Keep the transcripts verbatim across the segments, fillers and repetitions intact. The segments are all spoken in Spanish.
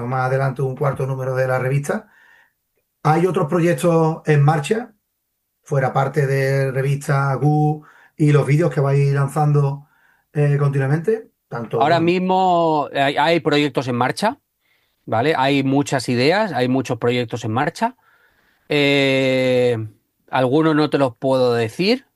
sacaremos más adelante un cuarto número de la revista. ¿Hay otros proyectos en marcha, fuera parte de revista G U y los vídeos que vais lanzando eh, continuamente? Tanto, Ahora bueno, mismo hay, hay proyectos en marcha, ¿vale? Hay muchas ideas, hay muchos proyectos en marcha. Eh, Algunos no te los puedo decir.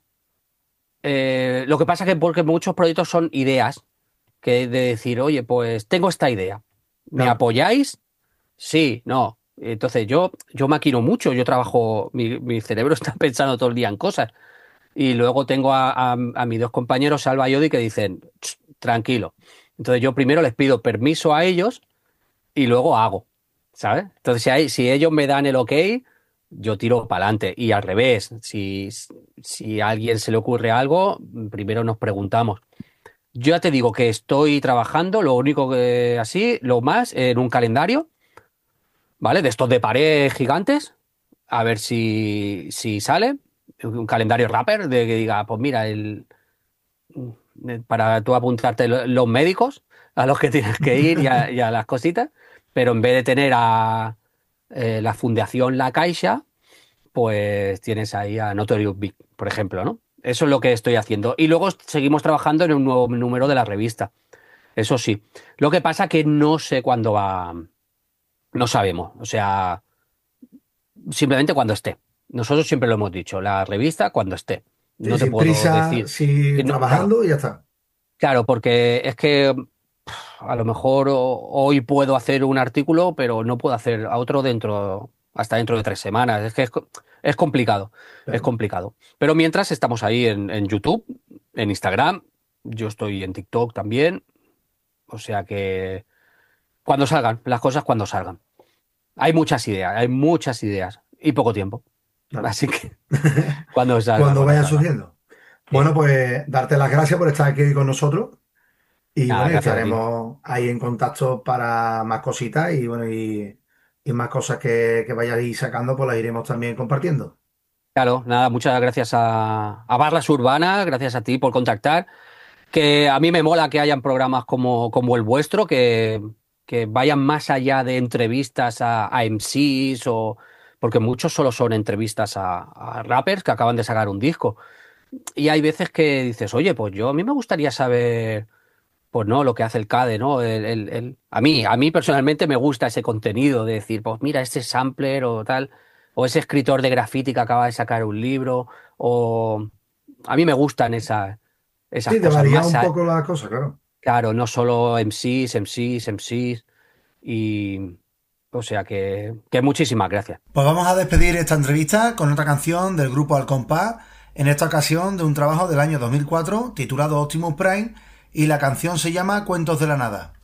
Eh, lo que pasa que porque muchos proyectos son ideas, que de decir, oye, pues tengo esta idea. ¿Me claro, apoyáis? Sí, no. Entonces yo, yo maquino mucho, yo trabajo, mi, mi cerebro está pensando todo el día en cosas. Y luego tengo a, a- a mis dos compañeros, Salva y Odi, que dicen, "Ch, tranquilo". Entonces yo primero les pido permiso a ellos y luego hago, ¿sabes? Entonces si, hay- si ellos me dan el ok, yo tiro para adelante. Y al revés, si, si a alguien se le ocurre algo, primero nos preguntamos. Yo ya te digo que estoy trabajando, lo único que así, lo más, en un calendario, ¿vale? De estos de pared gigantes, a ver si, si sale. Un calendario rapper de que diga, pues mira, el, para tú apuntarte lo- los médicos a los que tienes que ir y a, y a las cositas, pero en vez de tener a eh, la Fundación La Caixa, pues tienes ahí a Notorious Big, por ejemplo, ¿no? Eso es lo que estoy haciendo. Y luego seguimos trabajando en un nuevo número de la revista. Eso sí. Lo que pasa que no sé cuándo va, no sabemos. O sea, simplemente cuando esté. Nosotros siempre lo hemos dicho, la revista cuando esté. sí, No te sin puedo prisa, decir. sí, Que no, claro, trabajando y ya está. claro, porque es que a lo mejor o- hoy puedo hacer un artículo, pero no puedo hacer a otro dentro, hasta dentro de tres semanas. Es que es, co- es complicado, es Claro. complicado. Pero mientras estamos ahí en, en YouTube, en Instagram, yo estoy en TikTok también, o sea que cuando salgan, las cosas cuando salgan. Hay muchas ideas, hay muchas ideas y poco tiempo. Claro. Así que cuando salga, Cuando cuando vayan salga. surgiendo. Sí. Bueno, pues darte las gracias por estar aquí con nosotros y Nada, bueno, y gracias a ti. estaremos ahí en contacto para más cositas y bueno, y, y más cosas que, que vayáis sacando, pues las iremos también compartiendo. Claro, nada, muchas gracias a, a Barras Urbanas, gracias a ti por contactar. Que a mí me mola que hayan programas como, como el vuestro, que, que vayan más allá de entrevistas a, a M Cs o porque muchos solo son entrevistas a, a rappers que acaban de sacar un disco. Y hay veces que dices, oye, pues yo a mí me gustaría saber, pues no, lo que hace el CADE, ¿no? El, el- el- A mí, a mí personalmente me gusta ese contenido de decir, pues mira, este sampler o tal, o ese escritor de graffiti que acaba de sacar un libro, o a mí me gustan esas, esas Sí, te cosas varía más. un poco la cosa, claro. Claro, no solo M Cs, M Cs, M Cs y o sea que, que muchísimas gracias. Pues vamos a despedir esta entrevista con otra canción del grupo Al Compás, en esta ocasión de un trabajo del año dos mil cuatro titulado Optimus Prime y la canción se llama Cuentos de la Nada.